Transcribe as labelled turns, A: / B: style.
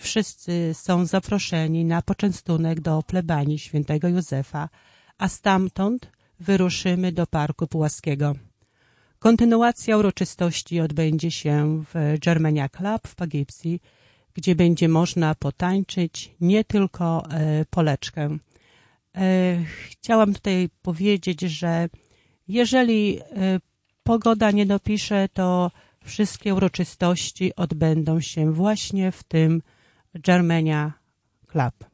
A: wszyscy są zaproszeni na poczęstunek do plebanii świętego Józefa, a stamtąd wyruszymy do Parku Pułaskiego. Kontynuacja uroczystości odbędzie się w Germania Club w Poughkeepsie, gdzie będzie można potańczyć nie tylko poleczkę. Chciałam tutaj powiedzieć, że jeżeli pogoda nie dopisze, to wszystkie uroczystości odbędą się właśnie w tym Germania Club.